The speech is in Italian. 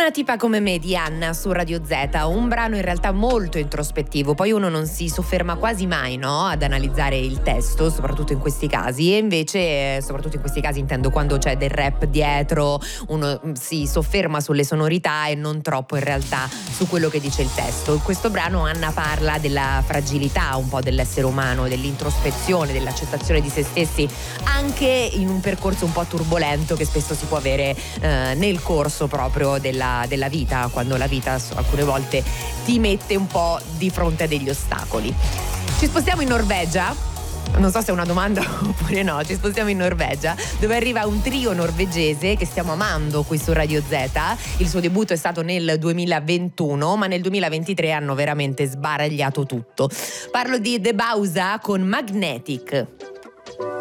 Una tipa come me di Anna su Radio Z, un brano in realtà molto introspettivo, poi uno non si sofferma quasi mai, no, ad analizzare il testo, soprattutto in questi casi, e invece soprattutto in questi casi intendo quando c'è del rap dietro, uno si sofferma sulle sonorità e non troppo in realtà su quello che dice il testo. In questo brano Anna parla della fragilità un po' dell'essere umano, dell'introspezione, dell'accettazione di se stessi, anche in un percorso un po' turbolento che spesso si può avere nel corso proprio della vita, quando la vita alcune volte ti mette un po' di fronte a degli ostacoli. Ci spostiamo in Norvegia. Non so se è una domanda oppure no. Ci spostiamo in Norvegia, dove arriva un trio norvegese che stiamo amando qui su Radio Z. Il suo debutto è stato nel 2021, ma nel 2023 hanno veramente sbaragliato tutto. Parlo di The Bauza con Magnetic.